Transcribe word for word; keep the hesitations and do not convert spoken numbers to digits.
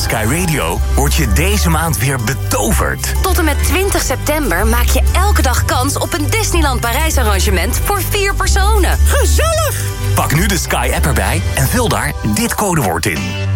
Sky Radio word je deze maand weer betoverd. Tot en met twintig september maak je elke dag kans op een Disneyland Parijs arrangement voor vier personen. Gezellig! Pak nu de Sky app erbij en vul daar dit codewoord in.